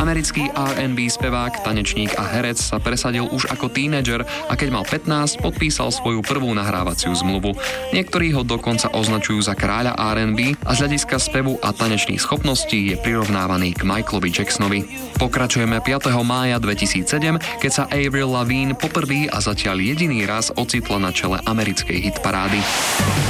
Americký R&B spevák, tanečník a herec sa presadil už ako tínedžer a keď mal 15, podpísal svoju prvú nahrávaciu zmluvu. Niektorí ho dokonca označujú za kráľa R&B a z hľadiska spevu a tanečných schopností je prirovnávaný k Michaelovi Jacksonovi. Pokračujeme 5. mája 2007, keď sa Avril Lavigne poprvý a zatiaľ jediný raz ocitla na čele americkej hitparády.